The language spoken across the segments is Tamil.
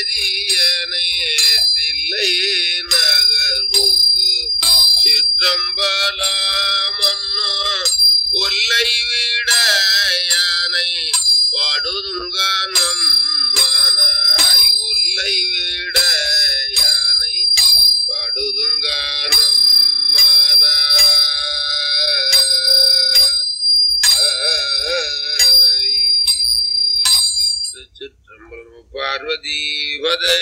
தெரியனை தில்லை நகருக்கு சிற்றம்பலமன்னோ ஒல்லை விட யானை பாடுதுங்க நம்மனாய் ஒல்லை விட யானை பாடுதுங்க பார்வதி பதே.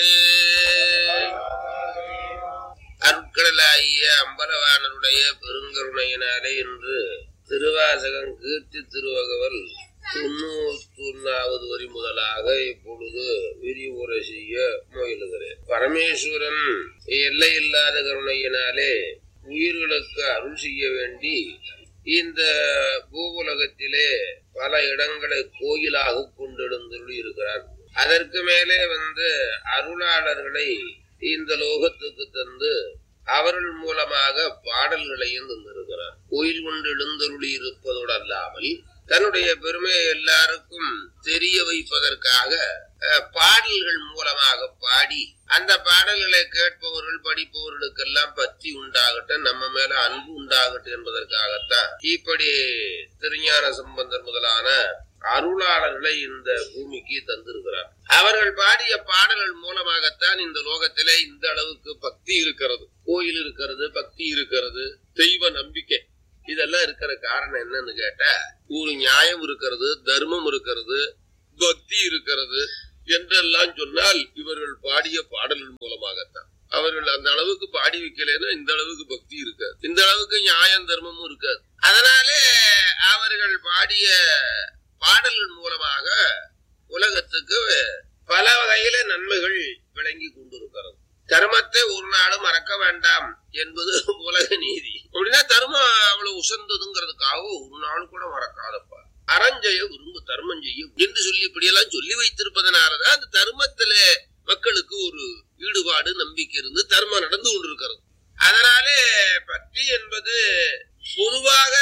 அருட்கடலாகிய அம்பலவாணருடைய பெருங்கருணையினாலே இன்று திருவாசகம் கீர்த்தி திருவகவல் 91வது வரி முதலாக இப்பொழுது விரிவுரை செய்ய முயலுகிறேன். பரமேஸ்வரன் எல்லையில்லாத கருணையினாலே உயிர்களுக்கு அருள் செய்ய வேண்டி இந்த பூவுலகத்திலே பல இடங்களை கோயிலாக கொண்டெழுந்தருளி இருக்கிறார். அதற்கு மேலே அருளாளர்களை இந்த லோகத்துக்கு தந்து அவர்கள் மூலமாக பாடல்களையும் தந்திருக்கிறார். கோயில் கொண்டு எழுந்தருளி இருப்பதோடு அல்லாமல் தன்னுடைய பெருமையை எல்லாருக்கும் தெரிய வைப்பதற்காக பாடல்கள் மூலமாக பாடி அந்த பாடல்களை கேட்பவர்கள் படிப்பவர்களுக்கெல்லாம் பற்றி உண்டாகட்டும், நம்ம மேல அன்பு உண்டாகட்டும் என்பதற்காகத்தான் இப்படி திருஞான சம்பந்தர் முதலான அருளாளர்களை இந்த பூமிக்கு தந்திருக்கிறார். அவர்கள் பாடிய பாடல்கள் மூலமாகத்தான் இந்த லோகத்திலே இந்த அளவுக்கு பக்தி இருக்கிறது, கோயில் இருக்கிறது, பக்தி இருக்கிறது, தெய்வ நம்பிக்கை இதெல்லாம் இருக்கிற காரணம் என்னன்னு கேட்டா, ஒரு நியாயம் இருக்கிறது, தர்மம் இருக்கிறது, பக்தி இருக்கிறது என்றெல்லாம் சொன்னால் இவர்கள் பாடிய பாடல்கள் மூலமாகத்தான். அவர்கள் அந்த அளவுக்கு பாடி வைக்கலைன்னா இந்த அளவுக்கு பக்தி இருக்காது, இந்த அளவுக்கு நியாயம் தர்மமும் இருக்காது. அதனாலே அவர்கள் பாடிய பாடல்கள் மூலமாக உலகத்துக்கு பல வகையில நன்மைகள் விளங்கி கொண்டிருக்கிறது. தர்மத்தை ஒரு நாளும் மறக்க வேண்டாம் என்பது உலக நீதி. அப்படின்னா தர்மம் அவ்வளவு உசந்ததுங்கிறதுக்காக ஒரு நாள் கூட மறக்காதப்பா. அறஞ்செய்ய விரும்பு தர்மம் செய்யும் என்று சொல்லி இப்படியெல்லாம் சொல்லி வைத்திருப்பதனாலதான் அந்த தர்மத்தில மக்களுக்கு ஒரு ஈடுபாடு நம்பிக்கை இருந்து தர்மம் நடந்து கொண்டிருக்கிறது. அதனாலே பக்தி என்பது பொதுவாக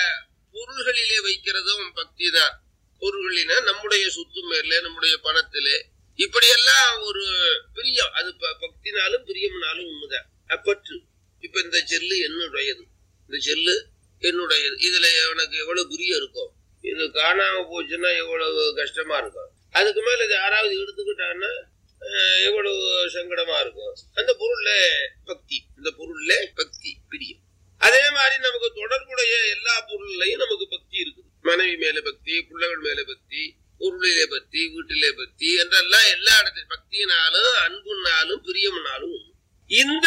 பொருள்களிலே வைக்கிறதும் பக்தி தான். பொருள்களினா நம்முடைய சொத்து மேலே, நம்முடைய பணத்திலே இப்படியெல்லாம் ஒரு பிரியம், அது பக்தினாலும் பிரியம்னாலும் உண்மைதான். அப்பற்று இப்ப இந்த செல்லு என்னுடையது, இந்த செல்லு என்னுடையது, இதுல எனக்கு எவ்வளவு பிரியம் இருக்கும், இது காணாம போச்சுன்னா எவ்வளவு கஷ்டமா இருக்கும், அதுக்கு மேல இது யாராவது எடுத்துக்கிட்டான்னா எவ்வளவு சங்கடமா இருக்கும். அந்த பொருள்ல பக்தி, இந்த பொருள்ல பக்தி பிரியம். அதே மாதிரி நமக்கு தொடர்புடைய எல்லா பொருள்லையும் நமக்கு பக்தி இருக்குது. மனைவி மேல பக்தி, பிள்ளைகள் மேல பக்தி, பொருளிலே பக்தி, வீட்டிலே பக்தி என்றெல்லாம் எல்லா இடத்திலும் பக்தினாலும் அன்புனாலும் பிரியம்னாலும் இந்த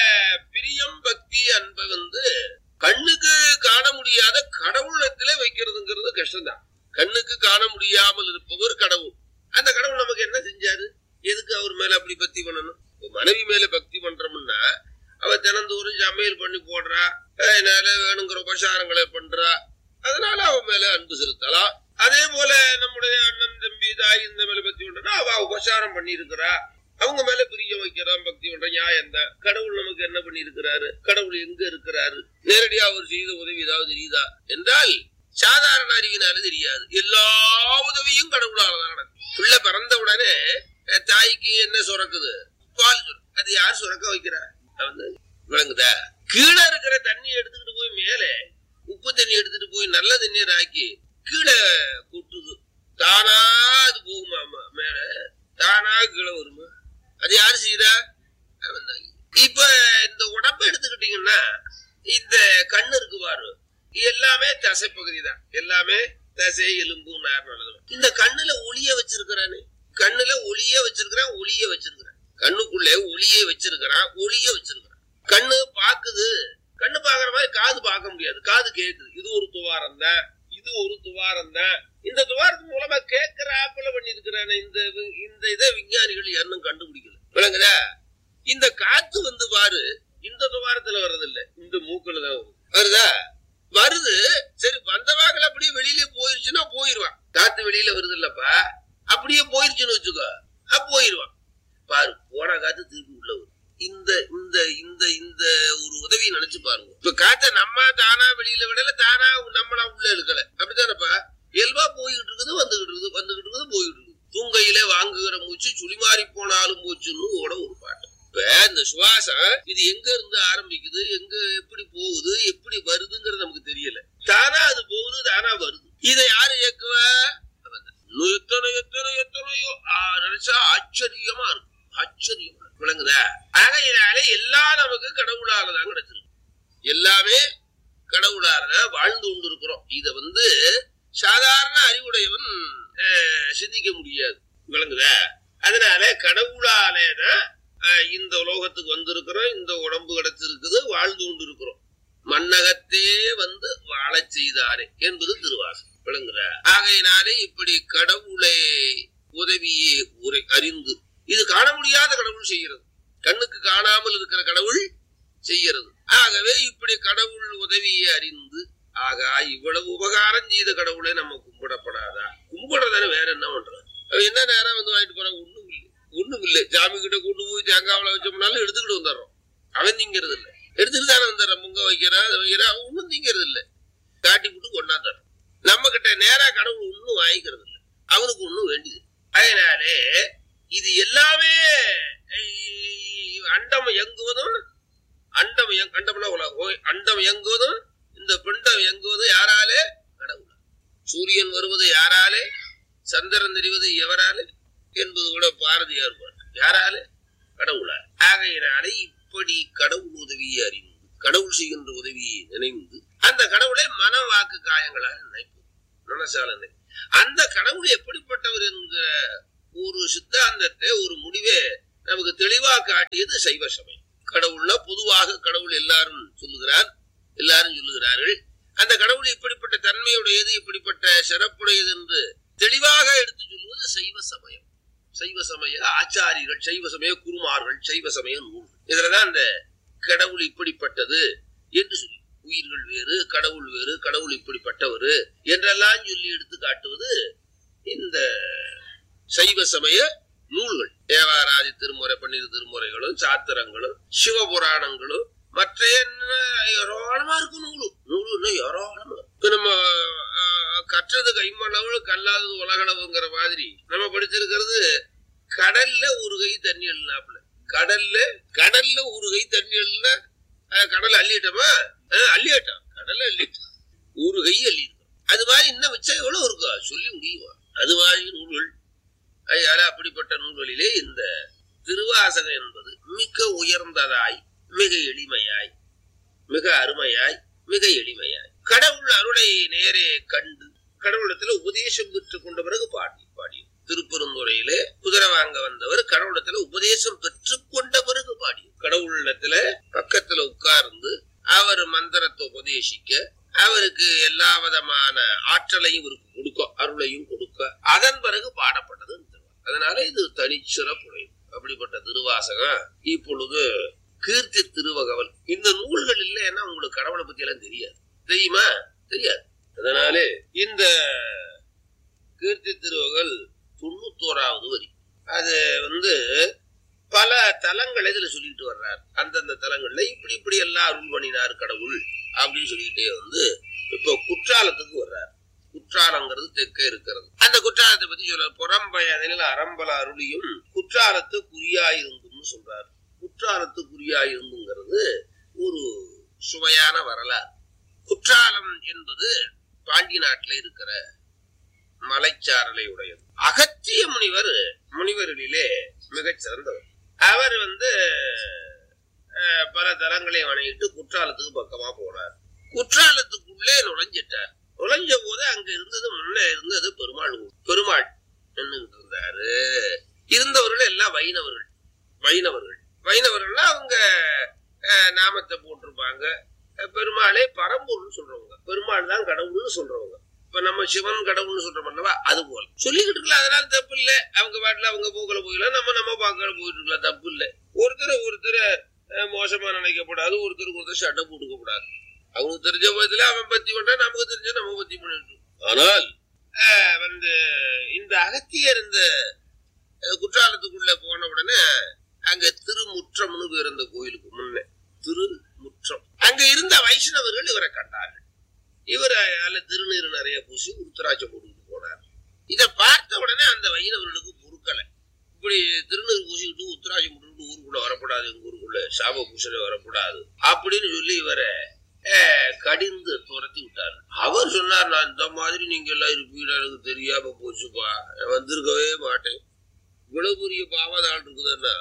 பிரியம் பக்தி அன்பை கண்ணுக்கு காண முடியாத கடவுளத்திலே வைக்கிறதுங்கிறது கஷ்டம்தான். கண்ணுக்கு காண முடியாமல் இருப்பவர் கடவுள். அந்த கடவுள் நமக்கு என்ன செஞ்சாரு, எதுக்கு அவர் மேல அப்படி பக்தி பண்ணணும்? மனைவி மேல பக்தி பண்றோம்னா அவ தினந்தோறும் சமையல் பண்ணி போடுறா, அதனால வேணுங்கிற உபசாரங்களை பண்றா, அதனால அவன் மேல அன்பு செலுத்தலாம். அதே போல நம்முடைய அண்ணன் தம்பி தாய் இந்த மேல பக்தி பண்றா, அவ உபசாரம் பண்ணி இருக்கிறா, அவங்க மேல பிரிய வைக்கிறான், பக்தி பண்ற நியாயம் தான். கடவுள் நமக்கு என்ன பண்ணி இருக்கிறாரு, கடவுள் எங்க இருக்கிறாரு, நேரடியா அவர் செய்த உதவி ஏதாவது தெரியுதா என்றால் சாதாரண அறிவினால தெரியாது. எல்லா உதவியும் கடவுளால தான். பிள்ளை பிறந்த உடனே தாய்க்கு என்ன சுரக்குது, பால் சுரக்கு. அது யார் சுரக்க வைக்கிறா, விளங்குதா? கீழே இருக்கிற தண்ணி எடுத்துக்கிட்டு போய் மேலே உப்பு தண்ணி எடுத்துட்டு போய் நல்ல தண்ணீர் ஆக்கி கீழே கூட்டுது, தானா அது போகுமாமா, மேல தானா கீழே வருமா, அது யாரு செய்யறா? இப்ப இந்த உடம்ப எடுத்துக்கிட்டீங்கன்னா இந்த கண்ணு இருக்கு பாரு, எல்லாமே தசை பகுதி தான், எல்லாமே தசை எலும்பு நார்மல். இந்த கண்ணுல ஒளிய வச்சிருக்கிறானு, கண்ணுல ஒளிய வச்சிருக்கிறான், ஒளிய வச்சிருக்கிறான், கண்ணுக்குள்ள ஒளிய வச்சிருக்கிறான், ஒளிய வச்சிருக்கிறான். கண்ணு பாக்குது, கண்ணு பாக்குற மாதிரி காது பார்க்க முடியாது, காது கேக்குது. இது ஒரு துவாரம் தான், இது ஒரு துவாரம் தான். இந்த துவாரத்து மூலமா கேட்கிற ஆப்பிள பண்ணி இருக்கிறான இந்த இதை விஞ்ஞானிகள் இன்னும் கண்டுபிடிக்கல, விளங்குதா? இந்த காத்து பாரு, இந்த துவாரத்துல வர்றதில்ல, இந்த மூக்குல தான் வருதா, வருது. சரி, வந்த வாக்கில் அப்படியே வெளியில போயிருச்சுன்னா போயிருவான். காத்து வெளியில வருது இல்லப்பா, அப்படியே போயிருச்சுன்னு வச்சுக்கோ, போயிருவான். பாரு, போன காத்து திருப்பி உள்ள வரும். இந்த இந்த இந்த இந்த ஒரு உதவியை நினைச்சு பாருங்க. இப்ப காத்த நம்ம தானா வெளியில விடல, தானா நம்மளா உள்ள இருக்கல, அப்படித்தானப்பா? இயல்பா போய்கிட்டு இருக்குது, வந்துகிட்டு இருக்குது, வந்துகிட்டு இருக்குது, போய்கிட்டு இருக்குது. தூங்கையிலே வாங்குகிற மூச்சு சுழிமாறி போனாலும் மூச்சுன்னு கூட ஒரு பாட்டு. இப்ப இந்த சுவாசம் இது எங்க இருந்து ஆரம்பிக்குது, எங்க எப்படி போகுது, எப்படி வருதுங்கிறது நமக்கு தெரியல. தானா அது போகுது, தானா வருது. இதை யாரு இயக்குவ? எத்தனையோ நினைச்சா ஆச்சரியமா இருக்கும், ஆச்சரியமா விளங்குதா? ஆகையினாலே எல்லாம் நமக்கு கடவுளாலதான் கிடைச்சிருக்கு. எல்லாமே கடவுளாலதான் வாழ்ந்து கொண்டு இருக்கிறோம். இத சாதாரண அறிவுடையவன் சிந்திக்க முடியாது, விளங்குதா? அதனால கடவுளாலேதான் இந்த உலோகத்துக்கு வந்திருக்கிறோம், இந்த உடம்பு கிடைச்சிருக்குது, வாழ்ந்து கொண்டு இருக்கிறோம். மன்னகத்தே வாழ செய்தாரே என்பது திருவாசகம், விளங்குதா? ஆகையினாலே இப்படி கடவுளை உதவியே அறிந்து, இது காண முடியாத கடவுள் செய்கிறது, கண்ணுக்கு காணாமல் இருக்கிற கடவுள் செய்கிறது. ஆகவே இப்படி கடவுள் உதவியை அறிந்து, ஆகா இவ்வளவு உபகாரம் செய்த கடவுளை நம்ம கும்பிடப்படாதா? கும்பிடுறதானே வேற என்ன பண்றது? என்ன நேரம் வாங்கிட்டு போற? ஒண்ணும் இல்லை. ஜாமி கிட்ட கூட்டு போய் தேங்காவில வச்சோம்னாலும் எடுத்துக்கிட்டு வந்துடுறோம். அவன் திங்கிறது இல்லை, எடுத்துட்டு தானே வந்துடுறான். முங்க வைக்கிறான், அதை வைக்கிறான், அவன் ஒன்னும் திங்கிறது இல்லை, காட்டி விட்டு கொண்டாந்துடுறான். நம்ம கிட்ட நேரா கடவுள் ஒன்னும் வாங்கிக்கிறது இல்லை, அவனுக்கு ஒன்னும் வேண்டியது. அதனாலே இது எல்லாமே அண்டம் இயங்குவதும், அண்டம்னா உலகம், அண்டம் இயங்குவதும் இந்த பிண்டம் இயங்குவது யாராலே? கடவுள். சூரியன் வருவது யாராலே? சந்திரன் தெரிவது எவராலே என்பது கூட பாரதியார் பாட்டு. யாராலே? கடவுளால். ஆகையினாலே இப்படி கடவுள் உதவியை அறிந்து, கடவுள் செய்கின்ற உதவியை நினைந்து, அந்த கடவுளை மன வாக்கு காயங்களாக நினைப்போம், மனசால. அந்த கடவுள் எப்படிப்பட்டவர் என்கிற ஒரு சித்தாந்தத்தை, ஒரு முடிவை நமக்கு தெளிவாக காட்டியது சைவ சமயம். கடவுள்னா பொதுவாக கடவுள் எல்லாரும் சொல்லுகிறார்கள். அந்த கடவுள் இப்படிப்பட்ட தன்மையுடையது, இப்படிப்பட்ட சிறப்புடையது என்று தெளிவாக எடுத்து சொல்லுவது சைவ சமயம். சைவ சமய ஆச்சாரிகள், சைவ சமய குருமார்கள், சைவ சமய நூல்கள். இதுலதான் அந்த கடவுள் இப்படிப்பட்டது என்று சொல்லி, உயிர்கள் வேறு, கடவுள் வேறு, கடவுள் இப்படிப்பட்டவர் என்றெல்லாம் சொல்லி எடுத்து காட்டுவது இந்த சைவ சமய நூல்கள். தேவாராதி திருமுறை, 12 திருமுறைகளும், சாத்திரங்களும், சிவபுராணங்களும், மற்ற ஏராளமா இருக்கு. நூலுன்னா ஏராளமா. நம்ம கற்றது கைமளவு கல்லாதது உலகளவுங்கிற மாதிரி நம்ம படிச்சிருக்கிறது. கடல்ல ஒரு கை தண்ணி எழுனாப்புல, கடல்ல ஒரு கை தண்ணி எழுனா கடல் அள்ளிட்டோமா? அள்ளிட்டோம், கடல்ல அள்ளிட்டோம், ஒரு கை அள்ளிட்டோம். அது மாதிரி இன்னும் மிச்சம் எவ்வளவு இருக்கா சொல்லி முடியுமா? அது மாதிரி நூல்கள். அதனால அப்படிப்பட்ட நூல்களிலே இந்த திருவாசகம் என்பது மிக உயர்ந்ததாய், மிக எளிமையாய், மிக அருமையாய், மிக எளிமையாய் கடவுள் அருளை நேரே கண்டு, கடவுளத்துல உபதேசம் பெற்றுக் கொண்ட பிறகு பாடி திருப்பெருந்துறையிலே குதிரை வாங்க வந்தவர் கடவுளத்துல உபதேசம் பெற்றுக் கொண்ட பிறகு பாடி, கடவுளத்துல பக்கத்துல உட்கார்ந்து அவர் மந்திரத்தை உபதேசிக்க, அவருக்கு எல்லா விதமான ஆற்றலையும் இவருக்கு கொடுக்க, அருளையும் கொடுக்க, அதன் பிறகு பாடப்பட்டது. அதனால இது தனிச்சிறப்புடைய அப்படிப்பட்ட திருவாசகம். இப்பொழுது கீர்த்தி திருவகவல். இந்த நூல்கள் இல்லைன்னா உங்களுக்கு கடவுளை பத்தி எல்லாம் தெரியாது, தெரியுமா? தெரியாது. அதனாலே இந்த கீர்த்தி திருவகவல் 91வது வரி. அது பல தலங்களை இதுல சொல்லிட்டு வர்றார். அந்தந்த தலங்கள்ல இப்படி இப்படி எல்லாம் அருள் பண்ணினார் கடவுள் அப்படின்னு சொல்லிக்கிட்டே இப்ப குற்றாலத்துக்கு வர்றார். குற்றாலங்கிறது தெற்கே இருக்கிறது. அந்த குற்றாலத்தை பத்தி சொல்ற புறம்பயனில் அரம்பல அருளியும் குற்றாலத்து குறியாயிருந்தும் சொல்றார். குற்றாலத்து குறியாயிருந்துங்கிறது ஒரு சுவையான வரலாறு. குற்றாலம் என்பது பாண்டி நாட்டில இருக்கிற மலைச்சாரலை உடையது. அகத்திய முனிவர்களிலே மிகச் சிறந்தவர். அவர் பல தலங்களை வணங்கிட்டு குற்றாலத்துக்கு பக்கமா போனார். குற்றாலத்துக்குள்ளே நுழைஞ்சிட்டார். நுழைஞ்ச போது அங்க இருந்தது, முன்னே இருந்தது பெருமாள் நின்றுகிட்டு இருந்தாரு. இருந்தவர்கள் எல்லாம் வைணவர்கள்னா அவங்க நாமத்தை போட்டிருப்பாங்க. பெருமாளே பரம்பொருள்னு சொல்றவங்க, பெருமாள் தான் கடவுள்னு சொல்றவங்க. இப்ப நம்ம சிவன் கடவுள்னு சொல்றோம் அல்லவா, அது போல சொல்லிக்கிட்டு இருக்கலாம். அதனால தப்பு இல்லை. அவங்க பாட்டுல அவங்க போக்கல போயிடலாம், நம்ம பாக்கல போயிட்டு இருக்கலாம், தப்பு இல்லை. ஒருத்தர் மோசமா நினைக்கப்படாது, ஒருத்தர் சட்டை போட்டுக்க கூடாது. அவனுக்கு தெரிஞ்ச விதத்துல அவன் பத்தி பண்றான், நமக்கு தெரிஞ்ச நம்ம பத்தி பண்ணிட்டு. ஆனால் இந்த அகத்தியர் இந்த குற்றாலத்துக்குள்ள போன உடனே அங்க திருமுற்றம்னு பேர், அந்த கோயிலுக்கு முன்ன திருமுற்றம். அங்க இருந்த வைஷ்ணவர்கள் இவரை கண்டார்கள். இவர் திருநீர் நிறைய பூசி உருத்தராட்சம் போட்டுக்கிட்டு போனார். இதை பார்த்த உடனே அந்த வைணவர்களுக்கு சாப பூசணை வரக்கூடாது அப்படின்னு சொல்லி இவரை கடிந்து துரத்தி விட்டாரு. அவர் சொன்னார், நான் இந்த மாதிரி நீங்க எல்லாம் இருப்பீங்க எனக்கு தெரியாம போச்சுப்பா, வந்திருக்கவே மாட்டேன். இவ்வளவு பெரிய பாவதாள் இருக்குதுன்னா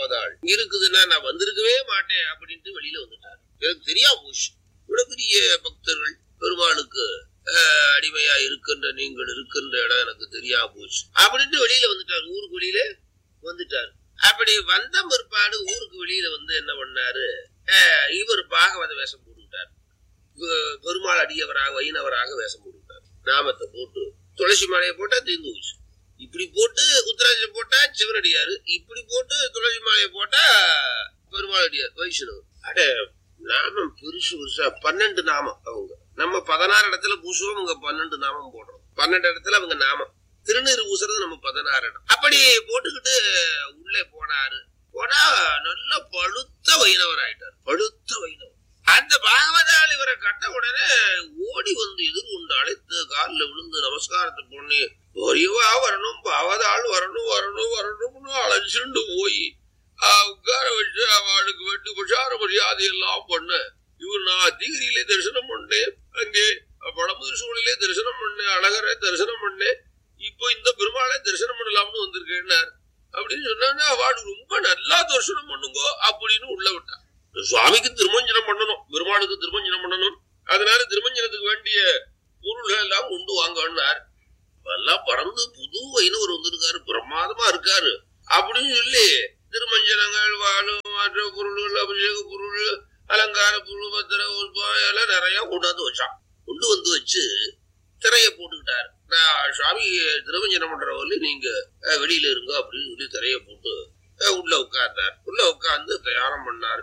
நான் வந்திருக்கவே மாட்டேன் அப்படின்ட்டு வெளியில வந்துட்டாரு. எனக்கு தெரியாம போச்சு, இவ்வளவு பெரிய பக்தர்கள் பெருமாளுக்கு அடிமையா இருக்கின்ற நீங்கள் இருக்கின்ற இடம் எனக்கு தெரியாம போச்சு அப்படின்ட்டு வெளியில வந்துட்டாரு. ஊருக்கு வெளியில வந்துட்டாரு. அப்படி வந்த பிற்பாடு ஊருக்கு வெளியில வந்து என்ன பண்ணாரு, இவர் பாகவத வேஷம் போட்டுக்கிட்டார். பெருமாள் அடியவராக வைணவராக வேஷம் போட்டுக்கிட்டார். நாமத்தை போட்டு துளசி மாலையை போட்டா தீர்ந்து போச்சு. இப்படி போட்டு உத்தராட்சம் போட்டா சிவனடியாரு, இப்படி போட்டு துளசி மாலையை போட்டா பெருமாள் அடியார் வைஷ்ணவர். அட நாமம் பெருசு பெருசா 12 நாமம். அவங்க நம்ம 16 இடத்துல பூசுவோம், அவங்க 12 நாமம் போடுறோம். 12 இடத்துல அவங்க நாமம் திருநீர் பூசுறது நம்ம 16 இடம். அப்படி போட்டுக்கிட்டு உள்ளே போனாரு. போனா நல்ல பழுத்த வைணவர் ஆயிட்டார். பழுத்த வைணவர். அந்த பாகவதால் இவரை கட்ட உடனே ஓடி வந்து எதிர்கொண்டு அழைத்து காலில் விழுந்து நமஸ்காரத்தை பண்ணி ஒரியவா வரணும், பாவதாள் வரணும் வரணும் வரணும்னு அழைச்சிட்டு போய் உட்கார வச்சு அவளுக்கு வெட்டு பிரசார மரியாதை எல்லாம் பண்ண. இவர் நான் தீகிரியிலே தரிசனம் பண்ணேன், அங்கே பழமுதிர் சூழலே தரிசனம் பண்ணேன், அழகரை தரிசனம் பண்ணேன், இப்போ இந்த பெருமாளை தரிசனம் பண்ணலாம்னு வந்திருக்கேன்னார். அப்படின்னு சொன்னா அவள் ரொம்ப நல்லா தரிசனம் பண்ணுங்க அப்படின்னு உள்ள விட்டான். சுவாமிக்கு திருமஞ்சனம் பண்ணணும், பெருமாளுக்கு திருமஞ்சனம் பண்ணணும், அதனால திருமஞ்சனத்துக்கு வேண்டிய பொருள்கள் எல்லாம் கொண்டு வாங்கன்னார். எல்லாம் பறந்து புது வைணவர் வந்திருக்காரு, பிரமாதமா இருக்காரு அப்படின்னு சொல்லி திருமஞ்சனங்கள் வாழு மற்ற பொருள்கள் அபிஷேக பொருள் அலங்கார பொருள் பத்திர எல்லாம் நிறைய கொண்டாந்து வச்சான். கொண்டு வந்து வச்சு திரையை போட்டுக்கிட்டாரு. நான் சுவாமி திருமஞ்சனம் பண்றவர்கள் நீங்க வெளியில இருங்க அப்படின்னு சொல்லி திரையை போட்டு உள்ள உட்கார்ந்தார். உள்ள உட்கார்ந்து தியானம் பண்ணாரு.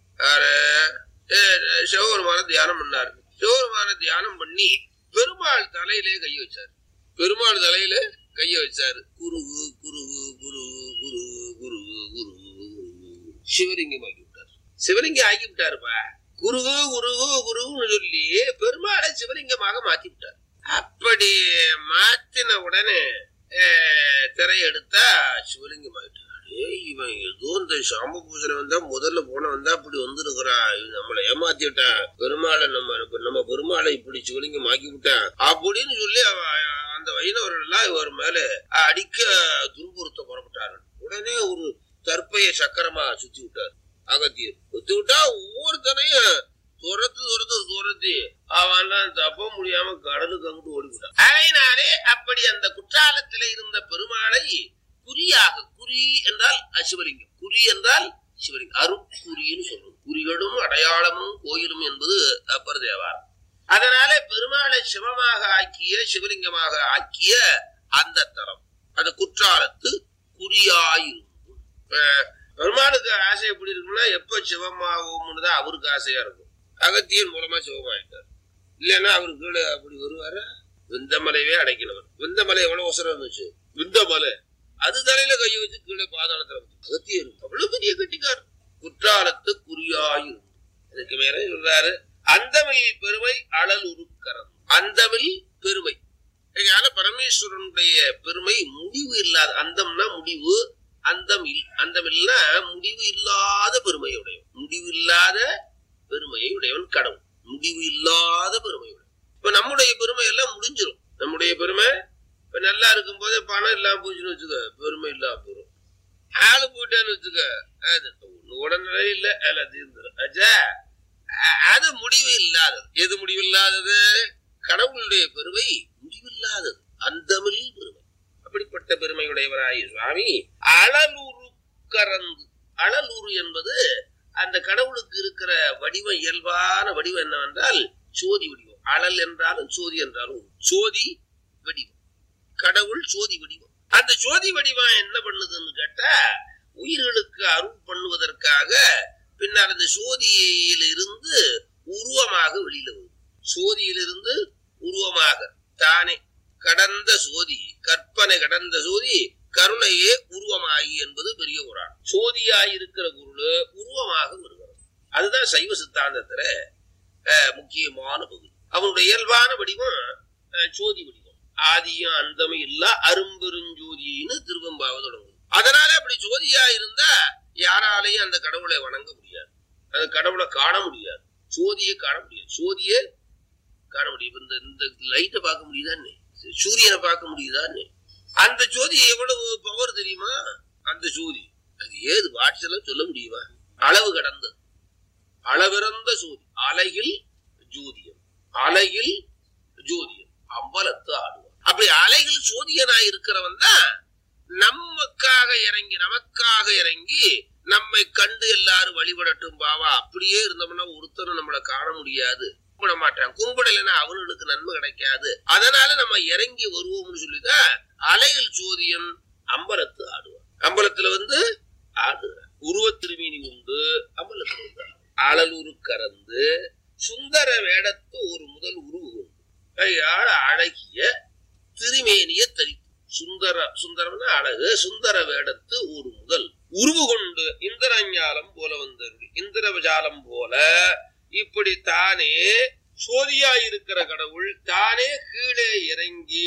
சிவபெருமான தியானம் பண்ணாரு. சிவபெருமான தியானம் பண்ணி பெருமாள் தலையிலே கைய வச்சாரு. பெருமாள் தலையில கைய வச்சாரு. குருகு குருகு குருகு குருகு குருகு குருகு சிவலிங்கம் ஆக்கி விட்டாரு. சிவலிங்கம் ஆக்கி விட்டாருப்பா. குருகு குருகு குருகுன்னு சொல்லி பெருமாளை சிவலிங்கமாக மாத்தி விட்டாரு. அப்படி மாத்தின உடனே திரையெடுத்தா சிவலிங்கம் ஆயிட்டாரு. இவன் ஏதோ இந்த சாம்ப பூசனை வந்தா முதல்ல போன வந்தா அப்படி வந்திருக்கிறான், நம்மளை ஏமாத்திட்டான், பெருமாளை நம்ம பெருமாளை இப்படி சிவலிங்கம் ஆக்கி விட்டான் அப்படின்னு சொல்லி அந்த வைணவர்கள் எல்லாம் இவர் மேல அடிக்க துன்புறுத்த புறப்பட்டார்கள். உடனே ஒரு தற்பைய சக்கரமா சுத்தி விட்டார். அகத்தியர் சுத்தி விட்டா ஒவ்வொருத்தனையும் துரத்தி அவன் தப்ப முடியாம கடலுக்கு அங்கிட்டு ஓடிவிட்டான். அதனாலே அப்படி அந்த குற்றாலத்தில இருந்த பெருமாளை குறியாக, குறி என்றால் சிவலிங்கம், குறி என்றால் சிவலிங்கம், அருட்குறின்னு சொல்லுவோம். குறிகளும் அடையாளமும் கோயிலும் என்பது அப்பர் தேவாரம். அதனால பெருமாளை சிவமாக ஆக்கிய சிவலிங்கமாக ஆக்கிய அந்த தலம் அந்த குற்றாலத்து குறியாயிருக்கும். பெருமாளுக்கு ஆசை எப்படி இருக்குன்னா எப்ப சிவமாகும்னு தான் அவருக்கு ஆசையா இருக்கும். அகத்தியன் மூலமா சிவமாயிட்டார். இல்லைன்னா அவருக்கு கீழே அப்படி வருவாரு. விந்தமலையே அடைக்கணவர். விந்தமலை எவ்வளவு அவசரம் இருந்துச்சு, விந்தமலை அது தலையில கைய வச்சு கீழே பாதாளத்துல அகத்தியர் அவ்வளவு பெரிய கட்டிக்கார். குற்றாலத்து குறியாயிருக்கும். அதுக்கு மேல சொல்றாரு, அந்தமில் பெருமை அழல் உருக்கரம். அந்தமில் பெருமை பரமேஸ்வரனுடைய பெருமை முடிவு இல்லாத. அந்தம்னா முடிவு, அந்தமில்னா முடிவு இல்லாத பெருமையுடையவன். முடிவு இல்லாத பெருமையை உடையவன் கடவுள். முடிவு இல்லாத பெருமையுடையவன். இப்ப நம்முடைய பெருமை எல்லாம் முடிஞ்சிடும். நம்முடைய பெருமை இப்ப நல்லா இருக்கும் போதே பணம் இல்லாம போச்சுன்னு வச்சுக்க, பெருமை இல்லாம போயிடும். ஆளு போயிட்டான்னு வச்சுக்க, உடனே இல்ல எல்லாம் தீர்ந்துடும். அது முடிவு இல்லாதது. எது முடிவு இல்லாதது? கடவுளுடைய பெருமை முடிவில்லாதது, அந்தமில் பெருமை. அப்படிப்பட்ட பெருமையுடையவராய் சுவாமி அழலுரு கறந்து. அழலுரு என்பது அந்த கடவுளுக்கு இருக்கிற வடிவம், இயல்பான வடிவம் என்னவென்றால் சோதி வடிவம். அழல் என்றாலும் சோதி என்றாலும் சோதி வடிவம். கடவுள் சோதி வடிவம். அந்த சோதி வடிவம் என்ன பண்ணுதுன்னு கேட்டா, உயிர்களுக்கு அருள் பண்ணுவதற்காக பின்னால் அந்த சோதியிலிருந்து உருவமாக வெளியில வரும். சோதியிலிருந்து உருவமாக தானே கடந்த சோதி, கற்பனை கடந்த சோதி கருணையே உருவமாகி என்பது பெரிய குரான். சோதியாயிருக்கிற பொருள் உருவமாக வருகிறது. அதுதான் சைவ சித்தாந்தத்துல முக்கியமான பகுதி. அவனுடைய இயல்பான வடிவம் சோதி வடிவம். ஆதியும் அந்தமும் இல்ல அரும்பெருஞ்சோதியின்னு திருவெம்பாவை தொடங்கும். அதனால அப்படி ஜோதியா இருந்தா யாராலையும் அந்த கடவுளை வணங்க முடியாது. அது கடவுளை காண முடியாது. சோதியை காண முடியாது. சோதியை காண முடியும். இந்த லைட்டை பார்க்க முடியுதான்னு, சூரியனை பார்க்க முடியுதான்னு. அந்த ஜோதி எவ்வளவு பவர் தெரியுமா? அந்த ஜோதி அது ஏது வாட்ஸ்ல சொல்ல முடியுமா? அளவு கடந்தது, அளவிறந்த ஜோதி. அலையில் ஜோதியம், அலையில் ஜோதியம், அம்பலத்து ஆடுவார். அப்படி அலையில் ஜோதியனாய் இருக்கிறவன் தான் நமக்காக இறங்கி நம்மை கண்டு எல்லாரும் வழிபடட்டும் பாவா. அப்படியே இருந்தோம்னா ஒருத்தரும் நம்மளை காண முடியாது, கும்பிட மாட்டான். கும்பிடலைன்னா அவனுக்கு நன்மை கிடைக்காது. அதனால நம்ம இறங்கி வருவோம்னு சொல்லிதான் அலையில் ஜோதியன் அம்பலத்து ஆடுவார். அம்பலத்துல ஆடுகிறார். உருவ திருமீனி உண்டு, அம்பலத்துல அழலூரு கறந்து சுந்தர வேடத்து ஒரு முதல் உருவு உண்டு. கையால் அழகிய திருமேனிய தரித்து, சுந்தரம்னா அழகு, சுந்தர வேடத்து ஒரு முதல் உருவு கொண்டு இந்திரஞாலம் போல வந்தருளி. இந்திரஜாலம் போல இப்படி தானே சோதியாயிருக்கிற கடவுள் தானே கீழே இறங்கி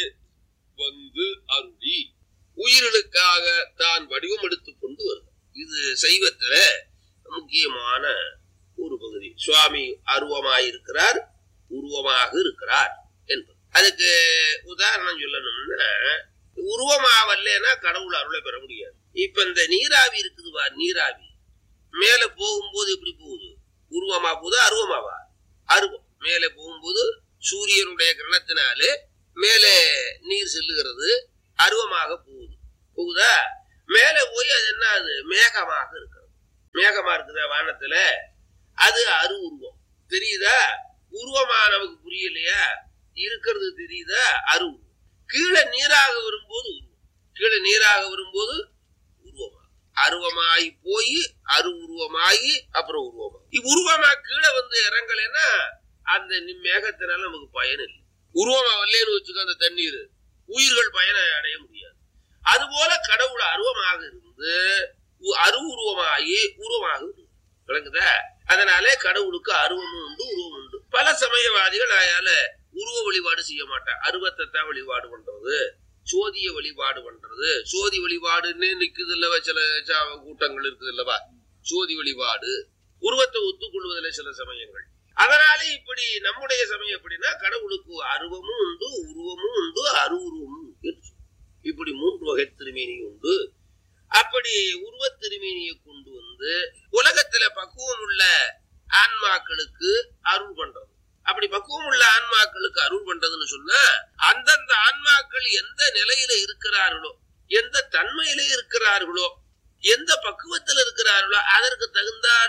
வந்து அருளி உயிர்களுக்காக தான் வடிவம் எடுத்துக் கொண்டு வருகிறார். இது சைவத்துல முக்கியமான ஒரு பகுதி. சுவாமி அருவமாயிருக்கிறார், உருவமாக இருக்கிறார் என்பது. அதுக்கு உதாரணம் சொல்லணும்னா, உருவமாவல்லைன்னா கடவுள் அருளை பெற முடியாது. இப்ப இந்த நீராவி இருக்குதுவா, நீராவி மேல போகும்போது எப்படி போகுது? உருவமா போகுது, அருவமாவா? அருவம். மேலே போகும்போது சூரியனுடைய கிரணத்தினாலே மேலே நீர் செல்லுகிறது, அருவமாக போகுதா? மேலே போய் அது என்ன, அது மேகமாக இருக்கிறது. மேகமா இருக்குதா வானத்துல, அது அரு உருவம். தெரியுதா? உருவமா நமக்கு புரியலையா? இருக்கிறது தெரியுதா? அரு உருவம். கீழே நீராக வரும்போது உருவம், கீழே நீராக வரும்போது உருவமா, அருவமாயி போய் அரு உருவமாயி அப்புறம் உருவமா. உருவமா கீழே இறங்கலைன்னா அந்த மேகத்தினால நமக்கு பயன் இல்லை. உருவமா வரலன்னு வச்சுக்க, அந்த தண்ணீர் உயிர்கள் பயனை அடைய முடியாது. அதுபோல கடவுள் அருவமாக இருந்து அரு உருவமாகி உருவமாக விளங்குதா? அதனாலே கடவுளுக்கு அருவமும் உண்டு, உருவம் உண்டு. பல சமயவாதிகள் ஆயால உருவ வழிபாடு செய்ய மாட்டான், அருவத்தைத்தான் வழிபாடு பண்றது, சோதிய வழிபாடு பண்றது. சோதி வழிபாடுன்னு நிக்குது இல்லவா, சில கூட்டங்கள் இருக்குது இல்லவா, சோதி வழிபாடு. உருவத்தை ஒத்துக்கொள்வதில்லை சில சமயங்கள். அதனால இப்படி நம்முடைய சமயம் எப்படின்னா, கடவுளுக்கு அருவமும் உண்டு, உருவமும் உண்டு, அரு உருவமும் உண்டு. இப்படி 3 வகை திருமேனி உண்டு. அப்படி உருவ திருமேனியை கொண்டு உலகத்துல பக்குவம் உள்ள ஆன்மாக்களுக்கு அருள் பண்றது. அப்படி பக்குவம் உள்ள ஆன்மாக்களுக்கு அருள் பண்றதுன்னு சொன்னா, அந்தந்த ஆன்மாக்கள் எந்த நிலையில இருக்கிறார்களோ, எந்த தன்மையில இருக்கிறார்களோ, எந்த பக்குவத்தில் இருக்கிறார்களோ அதற்கு தகுந்தாற்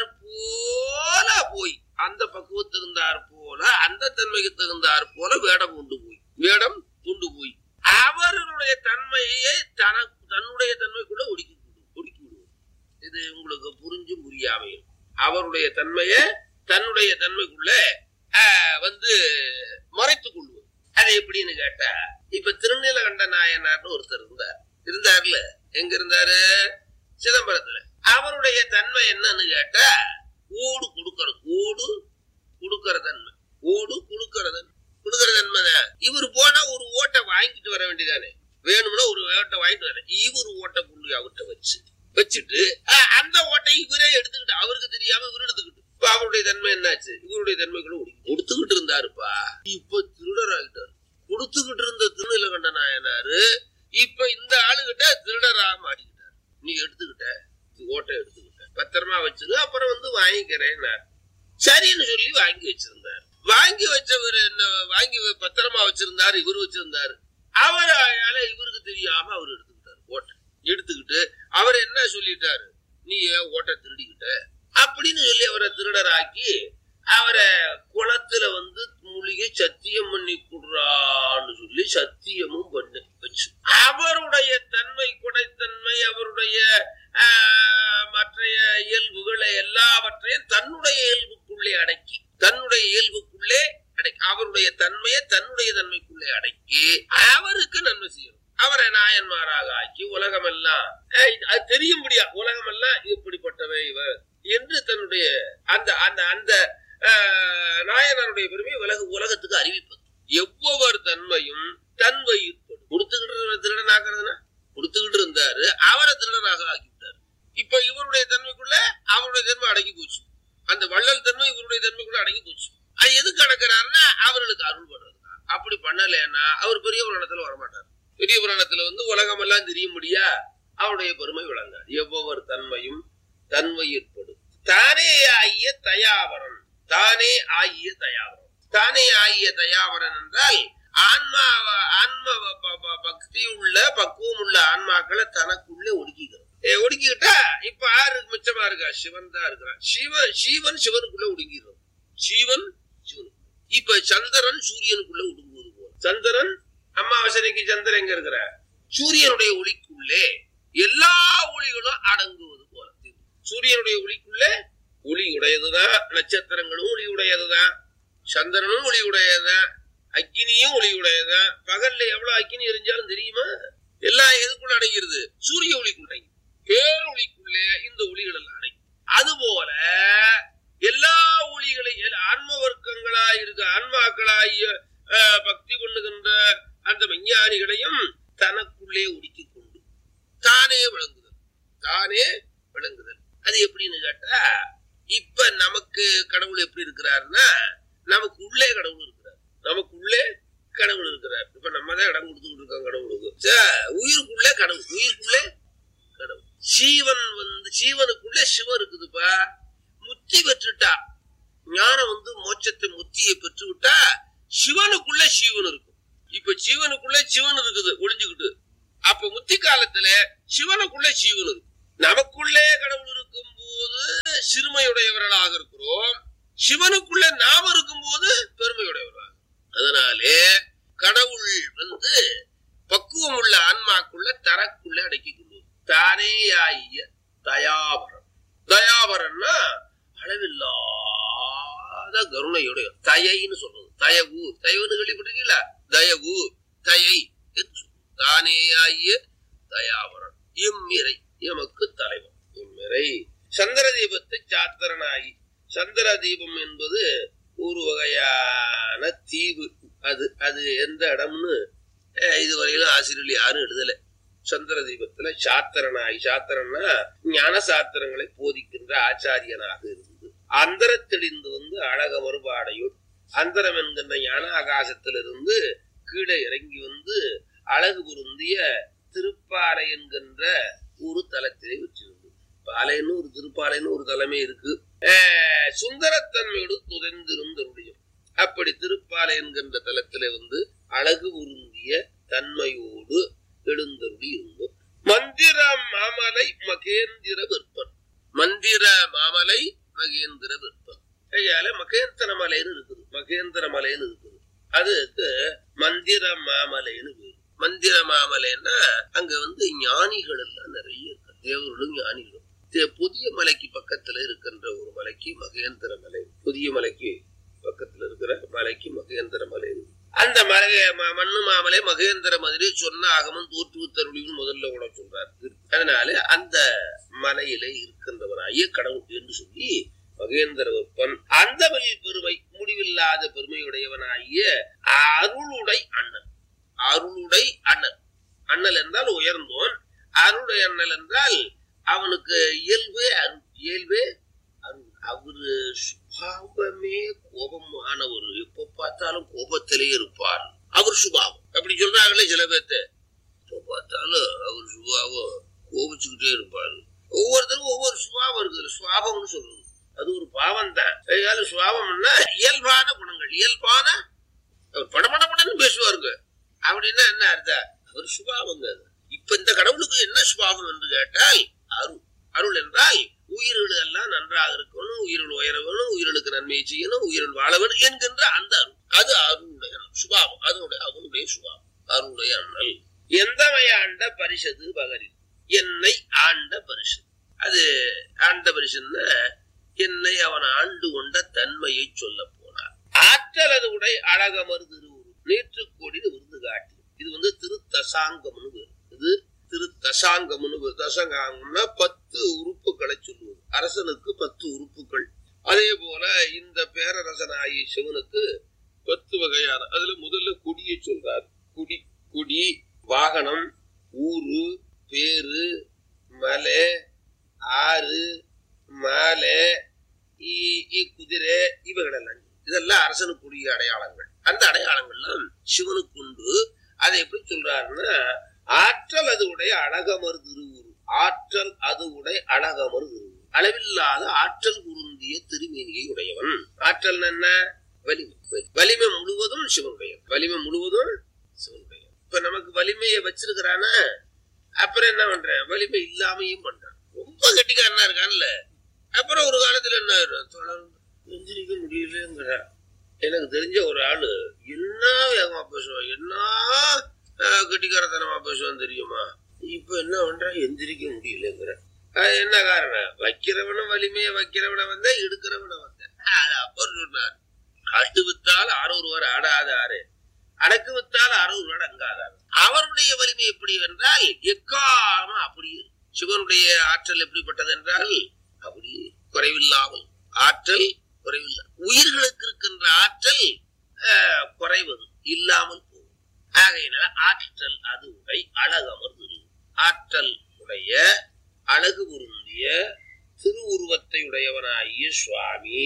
போல போய், அந்த பக்குவம் தகுந்தாற் போல, அந்த தன்மைக்கு தகுந்தாற் போல வேடம் கொண்டு போய் அவர்களுடைய தன்மையை தன்னுடைய தன்மைக்குள்ள ஒடுக்கி விடுவது. இது உங்களுக்கு புரிஞ்சும் புரியாமையும். அவருடைய தன்மையை தன்னுடைய தன்மைக்குள்ள மறைத்துக் கொள்வது. அது எப்படின்னு கேட்டா, இப்ப திருநீலகண்ட நாயனார்னு ஒருத்தர் இருந்தார்ல. எங்க இருந்தாரு? சிதம்பரத்துல. அவருடைய தன்மை என்னன்னு கேட்டா, ஓடு கொடுக்கிற தன்மை. ஓடு கொடுக்கிற தன்மைதான். இவர் போனா ஒரு ஓட்டை வாங்கிட்டு வர வேண்டியதானே, வேணும்னா ஒரு ஓட்டை வாங்கிட்டு வர. இவர் ஓட்டை புள்ளி அவர்கிட்ட வச்சுட்டு அந்த ஓட்டை இவரே எடுத்துக்கிட்டு, அவருக்கு தெரியாம இவர் எடுத்துக்கிட்டு, இப்ப அவருடைய தன்மை என்னாச்சு? இவருடைய தன்மைக்குள்ள கொடுத்துக்கிட்டு இருந்தாருப்பா. இப்ப திருடராகிட்டாரு. கொடுத்துக்கிட்டு இருந்த திருநீலகண்ட நாயனாரு இப்ப இந்த ஆளுகிட்ட திருடராக மாட்டிக்கிட்டாரு. நீ எடுத்துக்கிட்ட ஓட்டை, எடுத்துக்கிட்ட பத்திரமா வச்சுது, அப்புறம் வாங்கிக்கிறேன். சரின்னு சொல்லி வாங்கி வச்சிருந்தாரு. வாங்கி வச்சவர் என்ன, வாங்கி பத்திரமா வச்சிருந்தாரு, இவரு வச்சிருந்தாரு. அவரால இவருக்கு தெரியாம அவர் எடுத்துக்கிட்டாரு ஓட்டை. எடுத்துக்கிட்டு அவர் என்ன சொல்லிட்டாரு, நீ ஓட்டை திருடிக்கிட்ட அப்படின்னு சொல்லி அவரை திருடராக்கி, அவரை குளத்துல மூலிகை சத்தியம் பண்ணி கொடுறான்னு சொல்லி சத்தியமும் பண்ணி வச்சு, அவருடைய தன்மை, குடைத்தன்மை, அவருடைய மற்ற இயல்புகளை எல்லாவற்றையும் தன்னுடைய இயல்புக்குள்ளே அடக்கி, அவருடைய தன்மையை தன்னுடைய தன்மைக்குள்ளே அடக்கி அவருக்கு நன்மை செய்யணும். அவரை நாயன்மாராக ஆக்கி உலகமெல்லாம் அது தெரியும்படியா, உலகமெல்லாம் இப்படிப்பட்டவை இவர் என்று தன்னுடைய அந்த அந்த அந்த நாயனாருடைய பெருமையை உலகத்துக்கு அறிவிப்பது. எவ்வொரு தன்மையும் தன்வயிற்படும். கொடுத்துக்கிட்டு திருடனாக்குறதுன்னா கொடுத்துக்கிட்டு இருந்தாரு, அவரை திருடனாக ஆக்கிவிட்டாரு. இப்ப இவருடைய தன்மைக்குள்ள அவருடைய தன்மை அடங்கி போச்சு. அந்த வள்ளல் தன்மை இவருடைய தன்மை கூட அடங்கி போச்சு. அது எதுக்கு அடக்கிறாருன்னா அவர்களுக்கு அருள் பண்றது. அப்படி பண்ணலன்னா அவர் பெரிய புராணத்துல வரமாட்டார். பெரிய புராணத்துல உலகம் எல்லாம் தெரியும்படியா அவருடைய பெருமை விளங்காது. எவ்வொரு தன்மையும் தன்மையிற்படும். தானே ஆகிய தயாவரன். தானே ஆகிய தயாவரன். தானே ஆகிய தயாவரன் என்றால் ஆன்ம பக்தி உள்ள பக்குவம் உள்ள ஆன்மாக்களை தனக்குள்ளே ஒடுக்கிக்கிட்டா இப்ப யாரு மிச்சமா இருக்கா? சிவன் தான் இருக்கிறான். சிவன் சிவனுக்குள்ள ஒடுங்கிடுறது. சிவன் சிவன். இப்ப சந்திரன் சூரியனுக்குள்ள ஒடுங்குவது போல. சந்திரன் அமாவாசனைக்கு சந்திரன் எங்க இருக்கிற? சூரியனுடைய ஒளிக்குள்ளே எல்லா ஒளிகளும் அடங்குவது போல. சூரியனுடைய ஒளிக்குள்ளே ஒளி உடையதுதான். நட்சத்திரங்களும் ஒளி உடையதுதான். சந்திரனும் ஒளி உடையதுதான். அக்கினியும் ஒளி உடையதுதான். பகல்ல எவ்வளவு அக்கினி எரிஞ்சாலும் தெரியுமா? எல்லாம் எதுக்குள்ள அடங்கிறது? சூரிய ஒளிக்குள்ள அடங்கி. பேரொளிக்குள்ளே இந்த ஒளிகள் எல்லாம் அடங்கி. அதுபோல எல்லா ஒளிகளையும் ஆன்ம வர்க்கங்களாய் இருக்க ஆன்மாக்களாய் பக்தி பண்ணுகின்ற அந்த விஞ்ஞானிகளையும் தனக்குள்ளே ஒடுக்கி கொண்டு தானே விளங்குதல். தானே விளங்குதல். அது எப்படின்னு கேட்டா, இப்ப நமக்கு கடவுள் எப்படி இருக்கிறாருன்னா, நமக்கு உள்ளே கடவுள் இருக்கிறார். நமக்கு உள்ளே கடவுள் இருக்கிறார். இப்ப நம்ம தான் இடம் கொடுத்துக்கிட்டு இருக்கோம் கடவுளுக்கு. உயிருக்குள்ளே கடவுள். உயிருக்குள்ளே கடவுள். சீவன் சீவனுக்குள்ளே சிவன் இருக்குதுப்பா. முத்தி பெற்றுட்டா ஞானம் மோட்சத்தை முத்தியை பெற்று விட்டா சிவனுக்குள்ள சிவன் இருக்கும். இப்ப சிவனுக்குள்ள சிவன் இருக்குது ஒளிஞ்சுக்கிட்டு. அப்ப முத்தி காலத்துல சிவனுக்குள்ள சிவன் இருக்கும். நமக்குள்ளே கடவுள் இருக்கும் போது சிறுமையுடையவர்களாக இருக்கிறோம். சிவனுக்குள்ள நாம இருக்கும் போது பெருமையுடையவர்களாக. அதனாலே கடவுள் பக்குவம் உள்ள ஆன்மாக்குள்ள தனக்குள்ள அடக்கி கொள்வது. தானே ஆகிய தயாவரன். தயாவரன்னா அளவில்லாத கருணையுடைய தயைன்னு சொல்றது. தயவு தயவுன்னு கேள்விப்பட்டிருக்கீங்களா? தயவு தயை என்று தானே ஆகிய தயாவரன். இம்மிறை எமக்கு தலைவன். இம்மிறை சந்திர தீபத்தை சாத்திரனாகி. சந்திர தீபம் என்பது ஒரு வகையான தீவு. அது எந்த இடம்னு இதுவரையிலும் ஆசிரியர்கள் யாரும் எழுதல. சந்திர தீபத்துல சாத்திரனாகி. சாத்திரன்னா ஞான சாத்திரங்களை போதிக்கின்ற ஆச்சாரியனாக இருந்து அந்தரத்தெளிந்து அழக மறுபாடையுள் அந்தரம் என்கின்ற ஞான ஆகாசத்திலிருந்து கீழே இறங்கி அழகு பொருந்திய திருப்பாலை என்கின்ற ஒரு தலத்திலே வச்சிருந்து. பாலைன்னு ஒரு திருப்பாலைன்னு ஒரு தலமே இருக்கு. சுந்தரத்தன்மையோடு துதைந்திருந்தருடையும். அப்படி திருப்பாலை என்கின்ற தலத்திலே அழகு பொருந்திய தன்மையோடு எழுந்தருளி இருந்தோம். மந்திர மாமலை மகேந்திர விற்பன். மந்திர மாமலை மகேந்திர விற்பன். மகேந்திர மலைன்னு இருக்குது. மகேந்திர மலைன்னு இருக்குது. அதுக்கு மந்திர மாமலைன்னு பேரு. மந்திர மாமலைன்னா அங்க ஞானிகள் எல்லாம் நிறைய இருக்கு. தேவர்களும் ஞானிகளும். புதிய மலைக்கு பக்கத்துல இருக்கின்ற ஒரு மலைக்கு மகேந்திர மலை. புதிய மலைக்கு பக்கத்துல இருக்கிற மலைக்கு மகேந்திர மலை. அந்த மலை மண்ணு மாமலை மகேந்திர மதுரை சொன்ன ஆகமும் தோற்றுவித்தருளியும் முதல்ல கூட சொல்றாரு. அதனால அந்த மலையிலே இருக்கின்றவராகிய கடவுள் என்று சொல்லி மகேந்திர விற்பன். அந்த பெருமை முடிவில்லாத பெருமையுடையவனாகிய அருளுடை அண்ணன். அருளுடை அண்ணன். அண்ணல் என்றால் உயர்ந்தோன். அருளுடைய அண்ணல் என்றால் அவனுக்கு இயல்பே அருள். இயல்பே அருள். அவரு சுபாவமே கோபமானவர். எப்ப பார்த்தாலும் கோபத்திலே இருப்பார். அவர் சுபாவம் அப்படி சொல்றாங்களே சில பேர்த்த. எப்ப பார்த்தாலும் அவர் சுபாவம் கோபிச்சுக்கிட்டே இருப்பாரு. ஒவ்வொருத்தரும் ஒவ்வொரு சுபாவம் இருக்குது. சுபாவம்னு சொல்றது அது ஒரு பாவம் தான். சுபாவம்னா இயல்பான குணங்கள். இயல்பான அவர் படப்படப்படன்னு பேசுவாருங்க. அப்படின்னா என்ன அர்த்தம்? அவர் சுபாவங்க. இப்ப இந்த கடவுளுக்கு என்ன சுபாவம் என்று கேட்டால் அருள். அருள் என்றால் உயிர்கள் எல்லாம் நன்றாக இருக்கணும், உயிர்கள் உயர வேணும், உயிர்களுக்கு நன்மையை செய்யணும், உயிர்கள் வாழ வேணும் என்கின்ற அந்த அருள். அது அருளுடைய சுபாவம். அவனுடைய சுபாவம் அருளுடைய அண்ணல். எந்தவை ஆண்ட பரிசது பகரில் என்னை ஆண்ட பரிசு. அது ஆண்ட பரிசுன்னா என்னை அவன் ஆண்டு கொண்ட தன்மையை சொல்ல போனார். ஆற்றலது உடை அழகமர் திருவுரு நேற்று கோடி விருது காட்டி. இது திருத்தசாங்கம்னு பேரு. இது திருத்தசாங்கம்னு பேரு. தசங்காங்கம்னா 10 உறுப்புகளை சொல்லுவது. அரசனுக்கு 10 உறுப்புகள். அதே போல இந்த பேரரசனாகிய சிவனுக்கு 10 வகையான. அதுல முதல்ல கொடியை சொல்றார். குடி, வாகனம், ஊரு, பேரு, மலை, ஆறு, மாலை, பல்லக்கி, குதிரை, இவைகளெல்லாம் இதெல்லாம் அரசனுக்குரிய அடையாளங்கள். அந்த அடையாளங்கள்லாம் சிவனுக்கு உண்டு. அதை எப்படி சொல்றாருன்னா, ஆற்றல் அது உடைய அழகமர் திருவுரு, ஆற்றல் அது உடைய அழகமர் திருவுரு, அளவில்லாத ஆற்றல் குருந்திய திருமேனியை உடையவன். ஆற்றல் என்ன? வலிமை. வலிமை முழுவதும் சிவனுடைய, வலிமை முழுவதும் சிவனுடைய. இப்ப நமக்கு வலிமையை வச்சிருக்கிறானா, அப்புறம் என்ன பண்ற? வலிமை இல்லாமையும் பண்றான். ரொம்ப கட்டிக்காரனா இருக்கான்ல, அப்புறம் ஒரு காலத்துல என்ன எந்திரிக்க முடியலங்கிற. எனக்கு தெரிஞ்ச ஒரு ஆளு என்ன வேகமா பேசுவான், என்ன கட்டிக்காரத்தனமா பேசுவான் தெரியுமா? இப்ப என்ன பண்ற? எந்திரிக்க முடியலங்கிற. என்ன காரணம்? வைக்கிறவனும் வலிமையை வைக்கிறவனை வந்த, எடுக்கிறவனை வந்த. அப்ப சொன்னார், அட்டு வித்தால் 600 ஆடாத ஆறு, அடக்கு வித்தால் 600 அங்காதார். அவருடைய வலிமை எப்படி என்றால் எக்காலமா அப்படியே. சிவனுடைய ஆற்றல் எப்படிப்பட்டது என்றால் அப்படியே குறைவில்லாமல், ஆற்றல் குறைவில்லை. உயிர்களுக்கு இருக்கின்ற ஆற்றல் குறைவது இல்லாமல் போகும். ஆகையினால ஆற்றல் அது உடை அழகமர் திரு, ஆற்றல் உடைய அழகு பொருந்திய திருவுருவத்தை உடையவனாகிய சுவாமி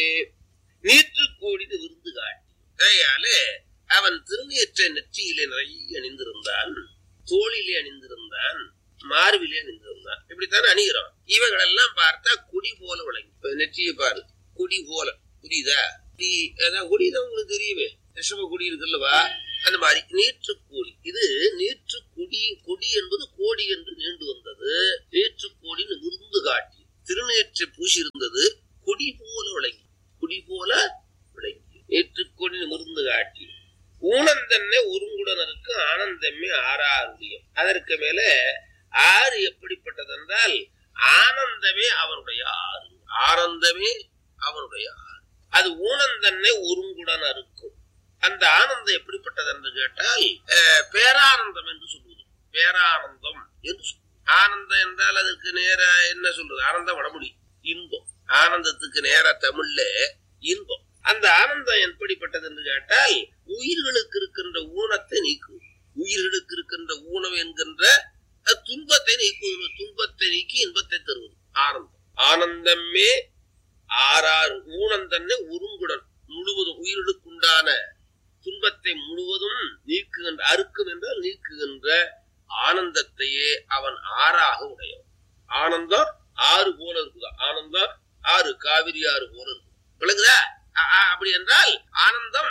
நீற்று கோடிது விருந்து காட்டி. கையாலே அவன் திருநீற்றை நெற்றியிலே நிறைய அணிந்திருந்தான், தோளிலே அணிந்திருந்தான், மார்பிலே அணிந்திருந்தான். இப்படித்தான் அணிகிறோம். இவைகளெல்லாம் பார்த்தா கொடி போல விளங்கி. நெற்றியை பாரு, கொடி போல. புரியுதா? கொடிதான் உங்களுக்கு தெரியுமே, ரிஷப கொடி இருக்குல்லவா, அந்த மாதிரி நீற்று கோடி. இது நீற்று கொடி. கொடி என்பது கோடி என்று நீண்டு வந்தது. நீற்று கோடின்னு விருந்து காட்டி திருநீற்றை பூசி இருந்தது. கொடி போல விளங்கி, கொடி போல விளங்கி நீற்று கோடின்னு விருந்து காட்டி. ஊனந்தன்னை ஒருங்குடனருக்கு ஆனந்தமே ஆறாருடையம். அதற்கு மேல ஆறு எப்படிப்பட்டது என்றால் ஆனந்தமே அவனுடைய ஆறு, ஆனந்தமே அவனுடைய ஆறு. அது ஊனந்தன்னை ஒருங்குடன் இருக்கும். அந்த ஆனந்தம் எப்படிப்பட்டது என்று கேட்டால் பேரானந்தம் என்று சொல்லுவது. பேரானந்தம் என்று சொல்லுவது. ஆனந்தம் என்றால் அதுக்கு நேர என்ன சொல்றது? ஆனந்தம் வடமொழி இன்பம். ஆனந்தத்துக்கு நேர தமிழ்ல இன்பம். அந்த ஆனந்தம் எப்படிப்பட்டது என்று கேட்டால் உயிர்களுக்கு இருக்கின்ற ஊனத்தை நீக்கும். உயிர்களுக்கு இருக்கின்ற ஊனம் என்கின்ற துன்பத்தை நீக்குவது. துன்பத்தை நீக்கி இன்பத்தை தருவது ஆனந்தம். ஆனந்தமே ஆறாறு ஊனந்தன்னை ஒருங்குடன் முழுவதும் உயிர்களுக்குண்டான துன்பத்தை முழுவதும் நீக்குகின்ற, அறுக்கும் என்றால் நீக்குகின்ற ஆனந்தத்தையே அவன் ஆறாக உடையவன். ஆனந்தம் ஆறு போல இருக்குதா? ஆனந்தம் ஆறு, காவிரி ஆறு போல இருக்கு. விளங்குதா? அப்படி என்றால் ஆனந்தம்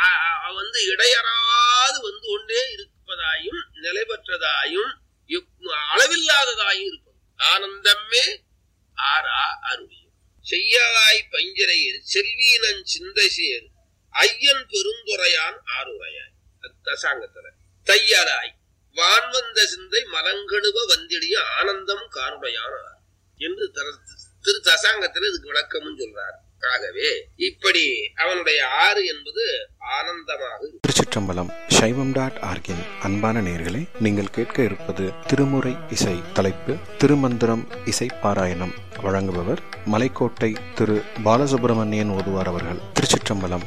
இடையறாது வந்து கொண்டே இருப்பதாயும் நிலை பெற்றதாயும் அளவில்லாததாயும் இருப்பது. ஆனந்தமே ஆறா அருளியும். செய்யாய் பஞ்சரையில் செல்வீனன் சிந்தை சேர் ஐயன் பெருந்துரையான் ஆறுரையாய். தசாங்கத்துல தையலாய் வான்வந்த சிந்தை மலங்கழுவ வந்திடிய ஆனந்தம் காருடையான் என்று திரு தசாங்கத்துல இதுக்கு விளக்கமும் சொல்றார். ஆகவே இப்படி அவனுடைய ஆறு என்பது ஆனந்தமாக. திருச்சிற்றம்பலம். சைவம்.org-இன் அன்பான நேயர்களே, நீங்கள் கேட்க இருப்பது திருமுறை இசை. தலைப்பு திருமந்திரம் இசை பாராயணம். வழங்குபவர் மலைக்கோட்டை திரு பாலசுப்ரமணியன் ஓதுவார் அவர்கள். திருச்சிற்றம்பலம்.